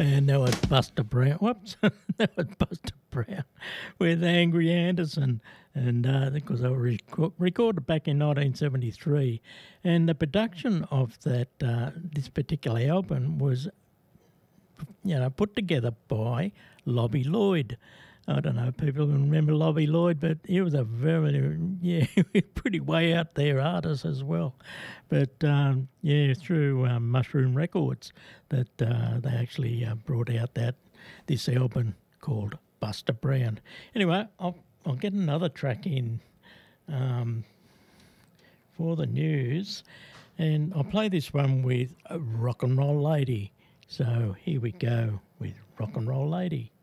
And that was Buster Brown. Whoops, that was Buster Brown with Angry Anderson, and because they were recorded back in 1973, and the production of that this particular album was, put together by Lobby Lloyd. I don't know if people can remember Lobby Lloyd, but he was a very, pretty way out there artist as well. But through Mushroom Records that they actually brought out this album called Buster Brown. Anyway, I'll get another track in for the news, and I'll play this one with Rock and Roll Lady. So here we go with Rock and Roll Lady.